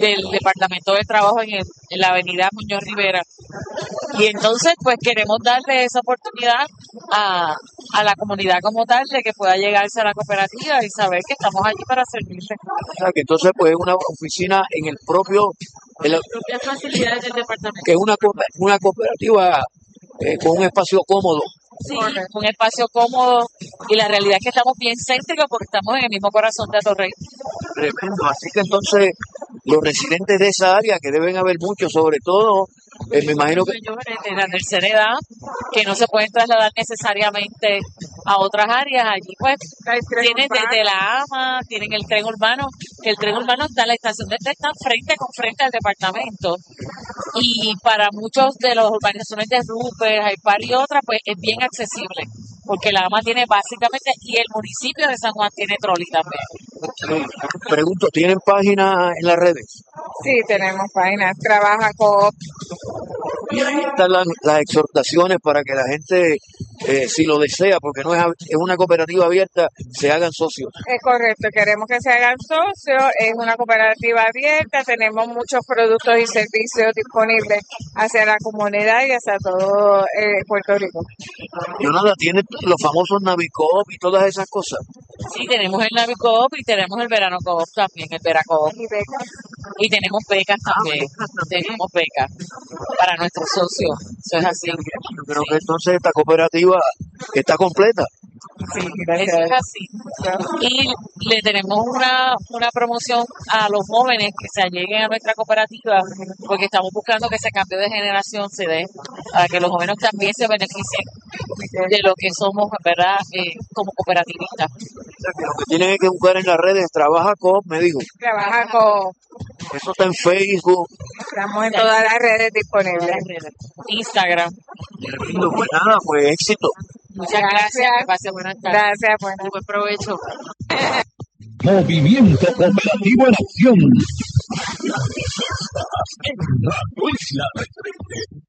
del Departamento de Trabajo en la avenida Muñoz Rivera. Y entonces, pues queremos darle esa oportunidad a la comunidad como tal de que pueda llegarse a la cooperativa y saber que estamos allí para servirle. O sea, que entonces pues es una oficina en el propio, en Las propias facilidades del departamento. que es una cooperativa con un espacio cómodo. Sí, un espacio cómodo y la realidad es que estamos bien céntricos porque estamos en el mismo corazón de Atorrey. Tremendo. Así que entonces los residentes de esa área, que deben haber muchos, sobre todo, me imagino que Mayores de la tercera edad que no se pueden trasladar necesariamente a otras áreas, allí pues tienen desde la AMA, tienen el tren urbano, que el tren urbano está, la estación de tren está frente con frente al departamento y para muchos de las urbanizaciones de Rupert, Haipar y otras pues es bien accesible porque la AMA tiene básicamente y el municipio de San Juan tiene trolley también. pregunto, ¿tienen página en las redes? Sí, tenemos páginas, trabaja Coop. Y ahí están las exhortaciones para que la gente, si lo desea, porque no es una cooperativa abierta, se hagan socios. Es correcto, queremos que se hagan socios, es una cooperativa abierta, tenemos muchos productos y servicios disponibles hacia la comunidad y hacia todo Puerto Rico. Yolanda, ¿tiene los famosos Navicoop y todas esas cosas? Sí, tenemos el Navi Coop y tenemos el Verano Coop también, el Veracoop. Y becas. Y tenemos becas también. Tenemos becas para nuestros socios. Eso es así. Yo creo que entonces esta cooperativa está completa. Sí, Eso gracias. es así. Y le tenemos una promoción a los jóvenes que se alleguen a nuestra cooperativa porque estamos buscando que ese cambio de generación se dé para que los jóvenes también se beneficien de lo que somos, ¿verdad? Como cooperativistas. O sea, que lo que tienen que buscar en las redes, trabaja con, me dijo. Trabaja Coop. Eso está en Facebook. Estamos en todas las redes disponibles. Instagram. Tremendo. Pues nada, pues éxito. Muchas gracias. Que pase buenas tardes. Gracias, buenas. Buen provecho. Movimiento Cooperativo en Acción. En Radio Isla 13.